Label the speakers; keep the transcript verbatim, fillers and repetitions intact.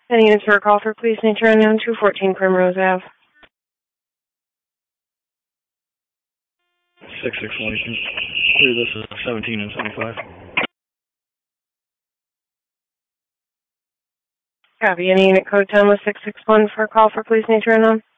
Speaker 1: Any units for a call for police nature unknown, two fourteen Primrose Ave.
Speaker 2: six six one, clear this is seventeen and seventy-five.
Speaker 1: Copy. Any unit code ten with six six one for a call for police nature unknown?